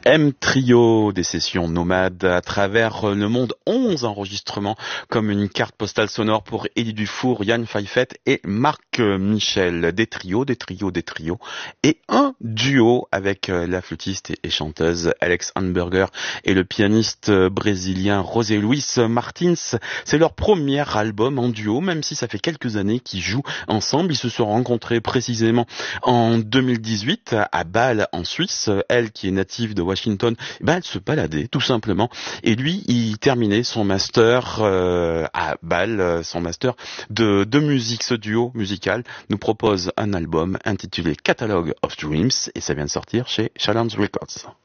M Trio, des sessions nomades à travers le monde, 11 enregistrements comme une carte postale sonore pour Eddie Dufour, Yann Pfeifett et Marc Michel. Des trios et un duo avec la flûtiste et chanteuse Alex Hamburger et le pianiste brésilien José Luis Martins. C'est leur premier album en duo, même si ça fait quelques années qu'ils jouent ensemble. Ils se sont rencontrés précisément en 2018 à Bâle en Suisse. Elle qui est native de Washington, elle se baladait tout simplement. Et lui, il terminait son master à Bâle, son master de musique. Ce duo musical nous propose un album intitulé Catalogue of Dreams et ça vient de sortir chez Challenge Records.